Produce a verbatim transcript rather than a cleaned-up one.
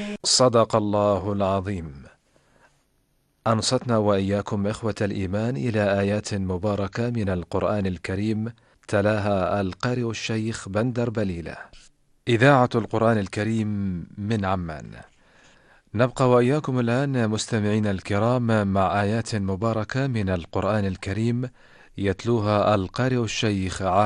صدق الله العظيم. أنصتنا وإياكم إخوة الإيمان إلى آيات مباركة من القرآن الكريم، تلاها القارئ الشيخ بندر بليلة. إذاعة القرآن الكريم من عمان. نبقى وإياكم الآن مستمعين الكرام مع آيات مباركة من القرآن الكريم، يتلوها القارئ الشيخ